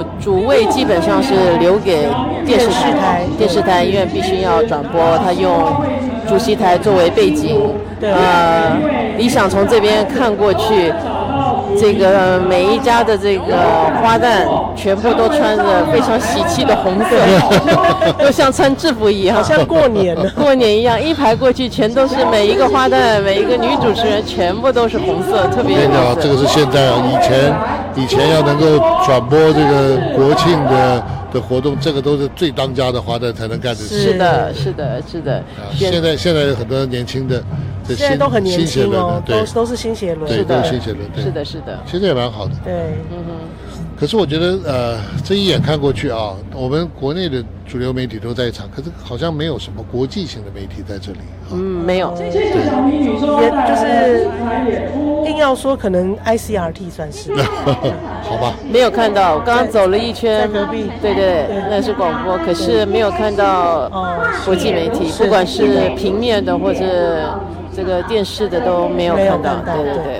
主位基本上是留给电视台，因为必须要转播，他用主席台作为背景。理想从这边看过去，这个每一家的这个花旦全部都穿着非常喜气的红色，都像穿制服一样， 好像过年一样，一排过去全都是每一个花旦，每一个女主持人全部都是红色，特别有意思。 这个是现在啊，以前要能够转播这个国庆的活动，这个都是最当家的花旦才能干的事。 是的。 现在有很多年轻的。 现在都很年轻哦，都是新血轮， 对，都是新血轮， 是的， 其实也蛮好的， 对， 可是我觉得，这一眼看过去啊，我们国内的主流媒体都在场，可是好像没有什么国际性的媒体在这里。 没有， 也就是硬要说，可能 ICRT 算是， 好吧， 没有看到，我刚刚走了一圈， 在隔壁， 对，那是广播，可是没有看到国际媒体，不管是平面的或者这个电视的都没有看到，对。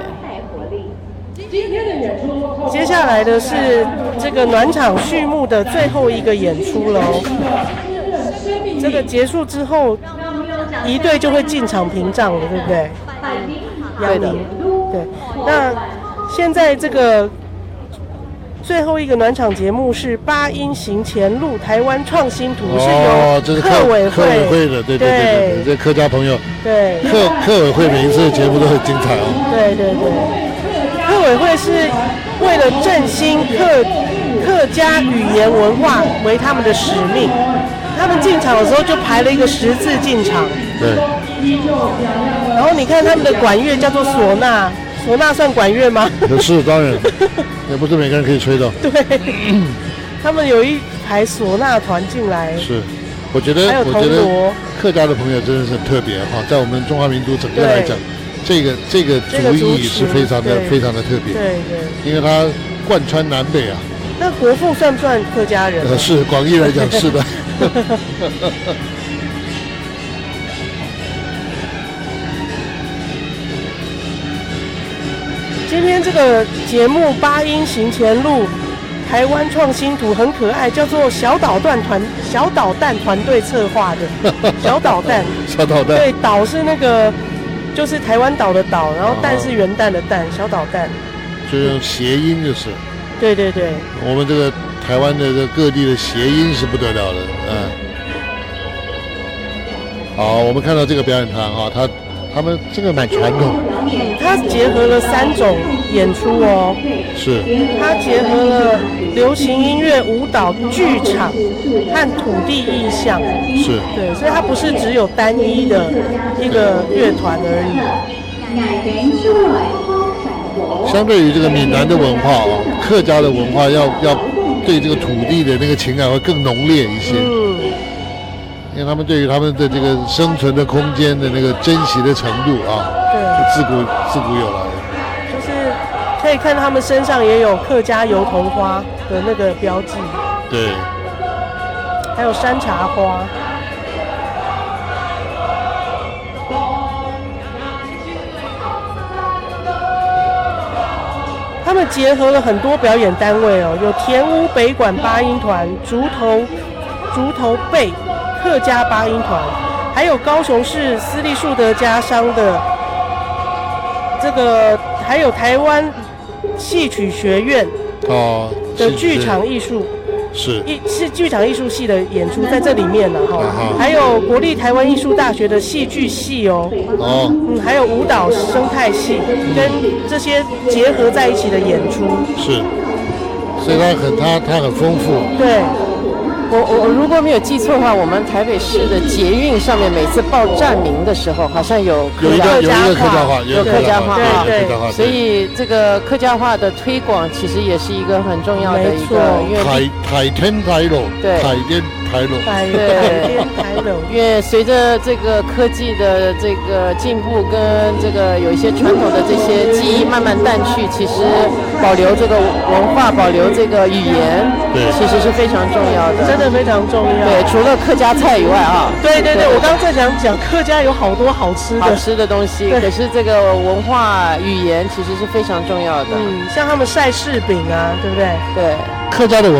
接下来的是这个暖场序幕的最后一个演出喽。这个结束之后，一队就会进场屏障了，对不对？ 对的， 对。那现在这个最后一个暖场节目是八音行前路台湾创新图，是由客委会的，对，这客家朋友， 对， 客委会每一次的节目都很精彩哦。 对，客委会是为了振兴客家语言文化为他们的使命，他们进场的时候就排了一个十字进场， 对。 然后你看他们的管乐叫做唢呐，唢呐算管乐吗？ 是，当然，也不是每个人可以吹的。 对，他们有一排唢呐团进来。 是，我觉得客家的朋友真的是很特别哈，在我们中华民族整个来讲，这个族裔是非常的特别。 对， 因为它贯穿南北啊。 那国父算不算客家人？ 是，广义来讲是的。 今天这个节目八音行前路台湾创新图很可爱，叫做小导弹团队策划的。小导弹，对，岛是那个就是台湾岛的岛，然后蛋是元旦的蛋，小导弹， 就是用谐音就是。 对， 我们这个台湾的各地的谐音是不得了的，好，我们看到这个表演团啊，他们这个蛮传统， 它结合了3种演出哦， 是， 它结合了流行音乐、舞蹈、剧场和土地意象， 是， 对，所以它不是只有单一的一个乐团而已。 相对于这个闽南的文化啊，客家的文化要对这个土地的那个情感会更浓烈一些。因为他们对于他们的这个生存的空间的那个珍惜的程度啊，对，自古有来的。 就是可以看他们身上也有客家油桐花的那个标记， 对， 还有山茶花。他们结合了很多表演单位哦，有田屋北管八音团、竹头背客家八音团，还有高雄市私立树德家商的这个，还有台湾戏曲学院的剧场艺术，是剧场艺术系的演出在这里面了哈，还有国立台湾艺术大学的戏剧系还有舞蹈生态系跟这些结合在一起的演出， 是，所以它很丰富， 对。 我如果没有记错的话，我们台北市的捷运上面每次报站名的时候，好像有一个客家话， 有客家话， 对， 所以这个客家话的推广其实也是一个很重要的一个，因为台天台路， 对， 台天台路， 因为随着这个科技的这个进步，跟这个有一些传统的这些记忆慢慢淡去，其实保留这个文化，保留这个语言， 对， 其实是非常重要的， 真的非常重要。 对，除了客家菜以外啊， 对，我刚刚在讲客家有好多好吃的东西，可是这个文化语言其实是非常重要的。 像他们晒柿饼啊，对不对？ 对， 客家的文